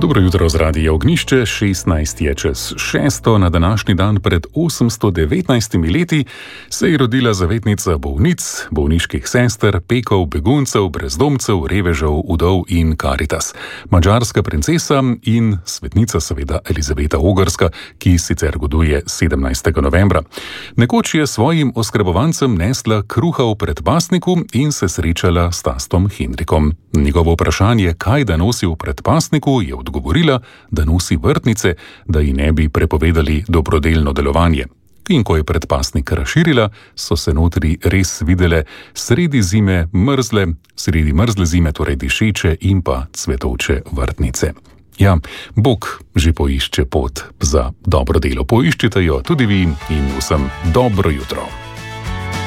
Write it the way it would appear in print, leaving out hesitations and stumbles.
Dobro jutro z Radia Ognjišče, 16 je čez 6. Na današnji dan pred 819 leti se je rodila zavetnica bolnic, bolniških sester, pekov, beguncev, brezdomcev, revežev, vdov in Karitas. Madžarska princesa in svetnica seveda Elizabeta Ogrska, ki sicer goduje 17. novembra. Nekoč je svojim oskrbovancem nesla kruha v predpasniku in se srečala s tastom Henrikom. Njegovo vprašanje, kaj da nosi v predpasniku, je odgovorila, da nosi vrtnice, da ji ne bi prepovedali dobrodelno delovanje. In ko je predpasnik razširila, so se notri res videle sredi mrzle zime, torej dišeče in pa cvetovče vrtnice. Ja, Bog že poišče pot za dobro delo. Poiščite jo tudi vi in vsem dobro jutro.